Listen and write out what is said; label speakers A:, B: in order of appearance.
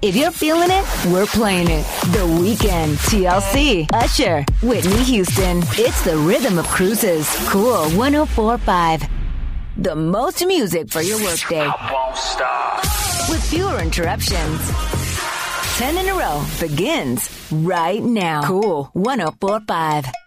A: If you're feeling it, we're playing it. The Weeknd, TLC, Usher, Whitney Houston. It's the rhythm of cruises. Cool 104.5. The most music for your workday.
B: I won't stop.
A: With fewer interruptions. 10 in a row begins right now. Cool 104.5.